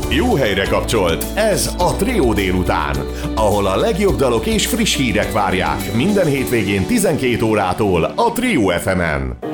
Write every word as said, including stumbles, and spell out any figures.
Jó helyre kapcsolt, ez a Trió délután, ahol a legjobb dalok és friss hírek várják minden hétvégén tizenkét órától a Trió ef emen.